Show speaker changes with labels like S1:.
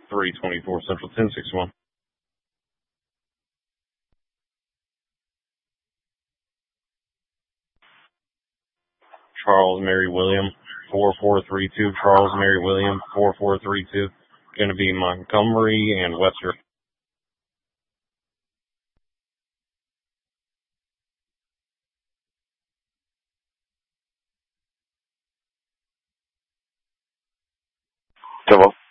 S1: 324 Central 1061. Charles Mary William 4432. Charles Mary William 4432. Going to be Montgomery and Webster.
S2: Hello.